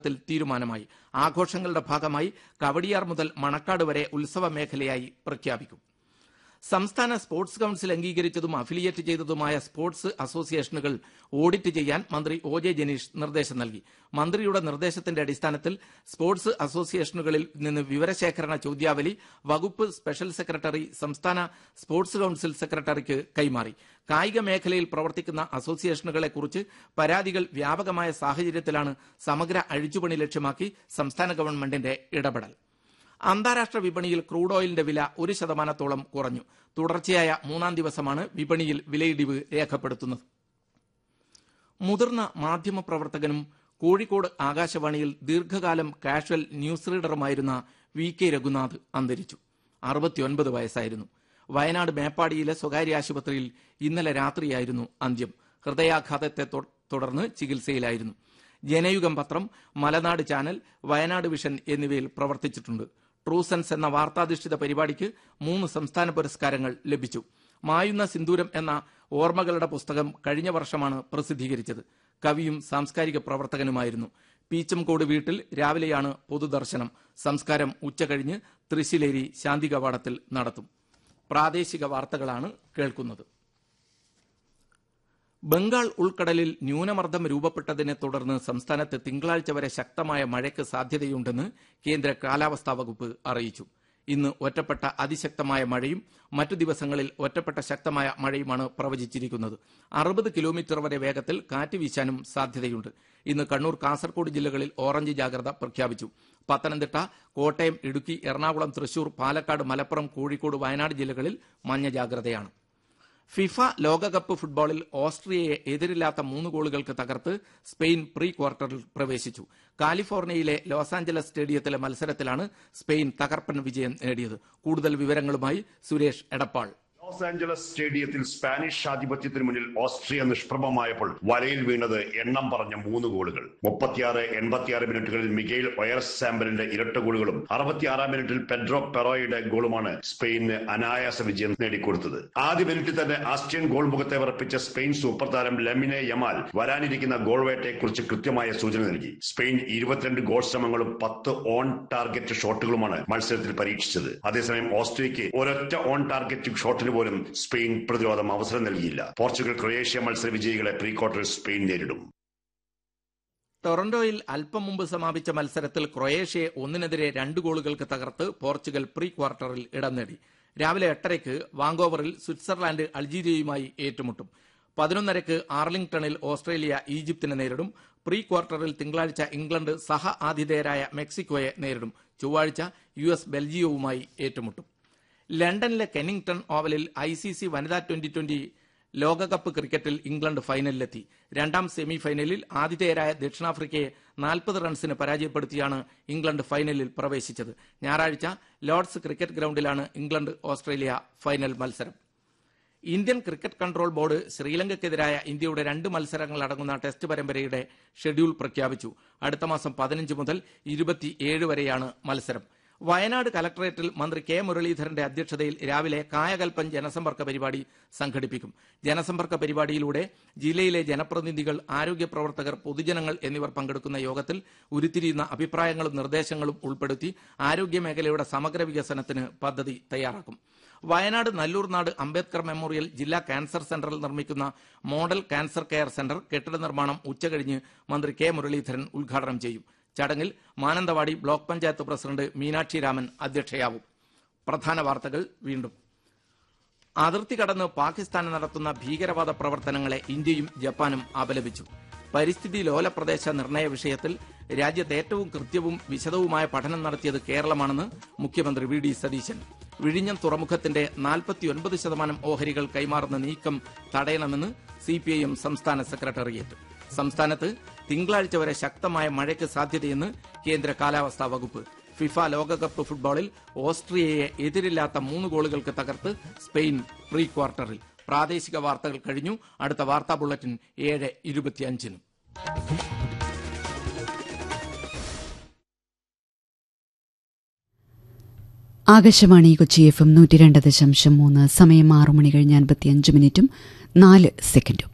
തീരുമാനമായി. ആഘോഷങ്ങളുടെ ഭാഗമായി കവടിയാർ മുതൽ മണക്കാട് വരെ ഉത്സവ മേഖലയായി പ്രഖ്യാപിക്കും. സംസ്ഥാന സ്പോർട്സ് കൌൺസിൽ അംഗീകരിച്ചതും അഫിലിയേറ്റ് ചെയ്തതുമായ സ്പോർട്സ് അസോസിയേഷനുകൾ ഓഡിറ്റ് ചെയ്യാൻ മന്ത്രി ഒ ജെ ജനീഷ് നിർദ്ദേശം നൽകി. മന്ത്രിയുടെ നിർദ്ദേശത്തിന്റെ അടിസ്ഥാനത്തിൽ സ്പോർട്സ് അസോസിയേഷനുകളിൽ നിന്ന് വിവരശേഖരണ ചോദ്യാവലി വകുപ്പ് സ്പെഷ്യൽ സെക്രട്ടറി സംസ്ഥാന സ്പോർട്സ് കൌൺസിൽ സെക്രട്ടറിക്ക് കൈമാറി. കായിക മേഖലയിൽ പ്രവർത്തിക്കുന്ന അസോസിയേഷനുകളെക്കുറിച്ച് പരാതികൾ വ്യാപകമായ സാഹചര്യത്തിലാണ് സമഗ്ര അഴിച്ചുപണി ലക്ഷ്യമാക്കി സംസ്ഥാന ഗവൺമെന്റിന്റെ ഇടപെടൽ. അന്താരാഷ്ട്ര വിപണിയിൽ ക്രൂഡ് ഓയിലിന്റെ വില 1% കുറഞ്ഞു. തുടർച്ചയായ 3-ാം ദിവസമാണ് വിപണിയിൽ വിലയിടിവ് രേഖപ്പെടുത്തുന്നത്. മുതിർന്ന മാധ്യമപ്രവർത്തകനും കോഴിക്കോട് ആകാശവാണിയിൽ ദീർഘകാലം casual news റീഡറുമായിരുന്ന V K Raghunath അന്തരിച്ചു. 69 വയസ്സായിരുന്നു. വയനാട് മേപ്പാടിയിലെ സ്വകാര്യ ആശുപത്രിയിൽ ഇന്നലെ രാത്രിയായിരുന്നു അന്ത്യം. ഹൃദയാഘാതത്തെ തുടർന്ന് ചികിത്സയിലായിരുന്നു. ജനയുഗം പത്രം, മലനാട് ചാനൽ, വയനാട് വിഷൻ എന്നിവയിൽ പ്രവർത്തിച്ചിട്ടുണ്ട്. ട്രൂസൻസ് എന്ന വാർത്താധിഷ്ഠിത പരിപാടിക്ക് 3 സംസ്ഥാന പുരസ്കാരങ്ങൾ ലഭിച്ചു. മായുന്ന സിന്ദൂരം എന്ന ഓർമ്മകളുടെ പുസ്തകം കഴിഞ്ഞ വർഷമാണ് പ്രസിദ്ധീകരിച്ചത്. കവിയും സാംസ്കാരിക പ്രവർത്തകനുമായിരുന്നു. പീച്ചംകോട് വീട്ടിൽ രാവിലെയാണ് പൊതുദർശനം. സംസ്കാരം ഉച്ചകഴിഞ്ഞ് തൃശ്ശിലേരി ശാന്തി കവാടത്തിൽ നടത്തും. പ്രാദേശിക വാർത്തകളാണ് കേൾക്കുന്നത്. ബംഗാൾ ഉൾക്കടലിൽ ന്യൂനമർദ്ദം രൂപപ്പെട്ടതിനെ തുടർന്ന് സംസ്ഥാനത്ത് തിങ്കളാഴ്ച വരെ ശക്തമായ മഴയ്ക്ക് സാധ്യതയുണ്ടെന്ന് കേന്ദ്ര കാലാവസ്ഥാ വകുപ്പ് അറിയിച്ചു. ഇന്ന് ഒറ്റപ്പെട്ട അതിശക്തമായ മഴയും മറ്റു ദിവസങ്ങളിൽ ഒറ്റപ്പെട്ട ശക്തമായ മഴയുമാണ് പ്രവചിച്ചിരിക്കുന്നത്. 60 കിലോമീറ്റർ വരെ വേഗത്തിൽ കാറ്റ് വീശാനും സാധ്യതയുണ്ട്. ഇന്ന് കണ്ണൂർ, കാസർഗോഡ് ജില്ലകളിൽ ഓറഞ്ച് ജാഗ്രത പ്രഖ്യാപിച്ചു. പത്തനംതിട്ട, കോട്ടയം, ഇടുക്കി, എറണാകുളം, തൃശൂർ, പാലക്കാട്, മലപ്പുറം, കോഴിക്കോട്, വയനാട് ജില്ലകളിൽ മഞ്ഞ ജാഗ്രതയാണ്. ഫിഫ ലോകകപ്പ് ഫുട്ബോളിൽ ഓസ്ട്രിയയെ എതിരില്ലാത്ത 3 ഗോളുകൾക്ക് തകർത്ത് സ്പെയിൻ പ്രീ ക്വാർട്ടറിൽ പ്രവേശിച്ചു. കാലിഫോർണിയയിലെ ലോസ് ആഞ്ചലസ് സ്റ്റേഡിയത്തിലെ മത്സരത്തിലാണ് സ്പെയിൻ തകർപ്പൻ വിജയം നേടിയത്. കൂടുതൽ വിവരങ്ങളുമായി സുരേഷ് എടപ്പാൾ. ലോസ് ആഞ്ചലസ് സ്റ്റേഡിയത്തിൽ സ്പാനിഷ് ആധിപത്യത്തിന് മുന്നിൽ ഓസ്ട്രിയ നിഷ്പ്രഭമായപ്പോൾ വലയിൽ വീണത് എണ്ണം പറഞ്ഞ 3 ഗോളുകൾ. 36-86 മിനിറ്റുകളിൽ മിഗേൽ ഒയർസാമ്പലിന്റെ ഇരട്ട ഗോളുകളും 66-ാം മിനിറ്റിൽ പെഡ്രോ പെറോയുടെ ഗോളുമാണ് സ്പെയിനിന് അനായാസ വിജയം നേടിക്കൊടുത്തത്. ആദ്യ മിനിറ്റിൽ തന്നെ ആസ്ട്രിയൻ ഗോൾ മുഖത്തെ വിറപ്പിച്ച സ്പെയിൻ സൂപ്പർ താരം ലെമിനെ യമാൽ വരാനിരിക്കുന്ന ഗോൾ വേട്ടയെക്കുറിച്ച് കൃത്യമായ സൂചന നൽകി. സ്പെയിൻ 22 ഗോൾ ശ്രമങ്ങളും 10 ഓൺ ടാർഗറ്റ് ഷോട്ടുകളുമാണ് മത്സരത്തിൽ പരീക്ഷിച്ചത്. അതേസമയം ഓസ്ട്രിയയ്ക്ക് ഒരൊറ്റ ഓൺ ടാർഗറ്റ് ഷോട്ടിന് പോലും സ്പെയിൻ പ്രതിരോധം അവസരം നൽകിയില്ല. പോർച്ചുഗൽ ക്രൊയേഷ്യ മത്സര വിജയികളെ പ്രീ ക്വാർട്ടറിൽ സ്പെയിൻ നേരിടും. ടൊറന്റോയിൽ അല്പം മുമ്പ് സമാപിച്ച മത്സരത്തിൽ ക്രൊയേഷ്യയെ 1-2 ഗോളുകൾക്ക് തകർത്ത് പോർച്ചുഗൽ പ്രീ ക്വാർട്ടറിൽ ഇടം നേടി. രാവിലെ 8:30 വാങ്കോവറിൽ സ്വിറ്റ്സർലാൻഡ് അൾജീരിയയുമായി ഏറ്റുമുട്ടും. 11:30 ആർലിംഗ്ടണിൽ ഓസ്ട്രേലിയ ഈജിപ്തിനെ നേരിടും. പ്രീ ക്വാർട്ടറിൽ തിങ്കളാഴ്ച ഇംഗ്ലണ്ട് സഹ ആതിഥേയരായ മെക്സിക്കോയെ നേരിടും. ചൊവ്വാഴ്ച US ബെൽജിയവുമായി ഏറ്റുമുട്ടും. ലണ്ടനിലെ കെനിങ്ടൺ ഓവലിൽ ICC വനിതാ 2020 ലോകകപ്പ് ക്രിക്കറ്റിൽ ഇംഗ്ലണ്ട് ഫൈനലിലെത്തി. 2-ാം സെമി ഫൈനലിൽ ആതിഥേയരായ ദക്ഷിണാഫ്രിക്കയെ 40 റൺസിന് പരാജയപ്പെടുത്തിയാണ് ഇംഗ്ലണ്ട് ഫൈനലിൽ പ്രവേശിച്ചത്. ഞായറാഴ്ച Lord's cricket ഗ്രൌണ്ടിലാണ് England Australia final മത്സരം. ഇന്ത്യൻ ക്രിക്കറ്റ് കൺട്രോൾ ബോർഡ് ശ്രീലങ്കയ്ക്കെതിരായ ഇന്ത്യയുടെ 2 മത്സരങ്ങൾ അടങ്ങുന്ന ടെസ്റ്റ് പരമ്പരയുടെ ഷെഡ്യൂൾ പ്രഖ്യാപിച്ചു. അടുത്ത മാസം 15 മുതൽ 27 വരെയാണ് മത്സരം. വയനാട് കലക്ടറേറ്റിൽ മന്ത്രി കെ മുരളീധരന്റെ അധ്യക്ഷതയിൽ രാവിലെ കായകൽപ്പൻ ജനസമ്പർക്ക പരിപാടി സംഘടിപ്പിക്കും. ജനസമ്പർക്ക പരിപാടിയിലൂടെ ജില്ലയിലെ ജനപ്രതിനിധികൾ, ആരോഗ്യ പ്രവർത്തകർ, പൊതുജനങ്ങൾ എന്നിവർ പങ്കെടുക്കുന്ന യോഗത്തിൽ ഉരുത്തിരിയുന്ന അഭിപ്രായങ്ങളും നിർദ്ദേശങ്ങളും ഉൾപ്പെടുത്തി ആരോഗ്യ മേഖലയുടെ സമഗ്ര വികസനത്തിന് പദ്ധതി തയ്യാറാക്കും. വയനാട് നല്ലൂർനാട് അംബേദ്കർ മെമ്മോറിയൽ ജില്ലാ ക്യാൻസർ സെന്ററിൽ നിർമ്മിക്കുന്ന മോഡൽ ക്യാൻസർ കെയർ സെന്റർ കെട്ടിട നിർമ്മാണം ഉച്ചകഴിഞ്ഞ് മന്ത്രി കെ മുരളീധരൻ ഉദ്ഘാടനം ചെയ്യും. ചടങ്ങിൽ മാനന്തവാടി ബ്ലോക്ക് പഞ്ചായത്ത് പ്രസിഡന്റ് മീനാക്ഷി രാമൻ അധ്യക്ഷയാവും. പ്രധാന വാർത്തകൾ വീണ്ടും. അതിർത്തി കടന്ന് പാകിസ്ഥാൻ നടത്തുന്ന ഭീകരവാദ പ്രവർത്തനങ്ങളെ ഇന്ത്യയും ജപ്പാനും അപലപിച്ചു. പരിസ്ഥിതി ലോല പ്രദേശ നിർണയ വിഷയത്തിൽ രാജ്യത്ത് ഏറ്റവും കൃത്യവും വിശദവുമായ പഠനം നടത്തിയത് കേരളമാണെന്ന് മുഖ്യമന്ത്രി വി ഡി സതീശൻ. വിഴിഞ്ഞം തുറമുഖത്തിന്റെ 49% ഓഹരികൾ കൈമാറുന്ന നീക്കം തടയണമെന്ന് CPIM സംസ്ഥാന സെക്രട്ടേറിയറ്റ്. സംസ്ഥാനത്ത് തിങ്കളാഴ്ച വരെ ശക്തമായ മഴയ്ക്ക് സാധ്യതയെന്ന് കേന്ദ്ര കാലാവസ്ഥാ വകുപ്പ്. ഫിഫ ലോകകപ്പ് ഫുട്ബോളിൽ ഓസ്ട്രിയയെ എതിരില്ലാത്ത 3 ഗോളുകൾക്ക് തകർത്ത് സ്പെയിൻ പ്രീ ക്വാർട്ടറിൽ. പ്രാദേശിക വാർത്തകൾ കഴിഞ്ഞു. അടുത്ത വാർത്താ ബുള്ളറ്റിൻ 7:25. ആകാശവാണി കൊച്ചി FM 102.3. സമയം 6 മണി കഴിഞ്ഞ് 55 മിനിറ്റും 4 സെക്കൻഡും.